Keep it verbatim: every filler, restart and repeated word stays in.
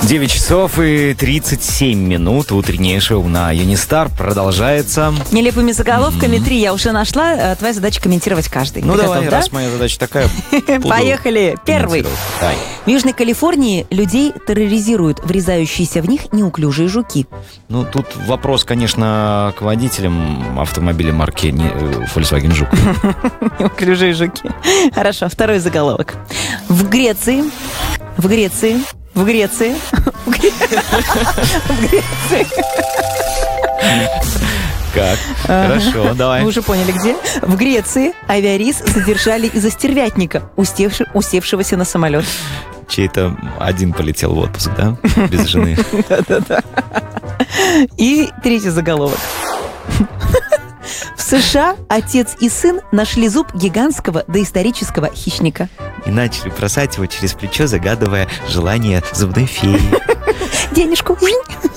девять часов и тридцать семь минут. Утреннее шоу на Юнистар продолжается. Нелепыми заголовками три я уже нашла. Твоя задача комментировать каждый. Ну Ты давай, готов, да? раз моя задача такая. Поехали. Первый. Давай. В Южной Калифорнии людей терроризируют врезающиеся в них неуклюжие жуки. Ну, тут вопрос, конечно, к водителям автомобиля марки не- э, Volkswagen Жук. Неуклюжие жуки. Хорошо, второй заголовок. В Греции, в Греции, в Греции, в Гре- в Греции. Как? Хорошо, давай. Вы уже поняли, где? В Греции авиарейс задержали из-за стервятника, устевши- усевшегося на самолет. Чей-то один полетел в отпуск, да? Без жены. Да-да-да. И третий заголовок. В США отец и сын нашли зуб гигантского доисторического хищника. И начали бросать его через плечо, загадывая желание зубной феи. Денежку.